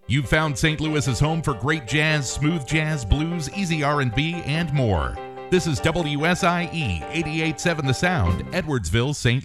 You've found St. Louis's home for great jazz, smooth jazz, blues, easy R&B, and more. This is WSIE 88.7 The Sound, Edwardsville, St. Louis.